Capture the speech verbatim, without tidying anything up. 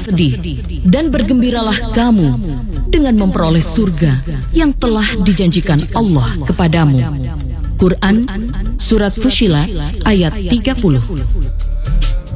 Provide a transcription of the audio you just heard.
sedih, dan bergembiralah kamu dengan memperoleh surga yang telah dijanjikan Allah kepadamu. Quran Surat Fussilat ayat tiga puluh.